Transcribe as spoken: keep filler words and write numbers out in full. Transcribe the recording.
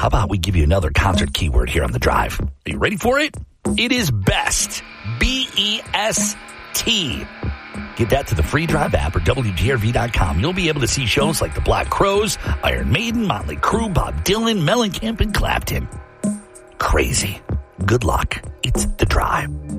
about we give you another concert keyword here on The Drive? Are you ready for it? It is BEST. B E S T. Get that to the free Drive app or W D R V dot com. You'll be able to see shows like the Black Crowes, Iron Maiden, Motley Crue, Bob Dylan, Mellencamp, and Clapton. Crazy. Good luck. It's The Drive.